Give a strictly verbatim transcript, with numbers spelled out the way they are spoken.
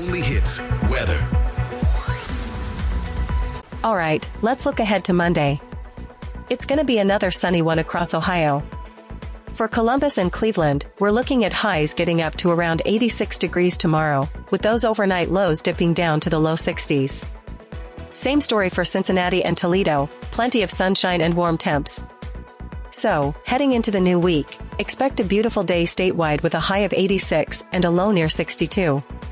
only hits, weather. All right, let's look ahead to Monday. It's gonna be another sunny one across Ohio. For Columbus and Cleveland, we're looking at highs getting up to around eighty-six degrees tomorrow, with those overnight lows dipping down to the low sixties. Same story for Cincinnati and Toledo, plenty of sunshine and warm temps. So, heading into the new week, expect a beautiful day statewide with a high of eighty-six and a low near sixty-two.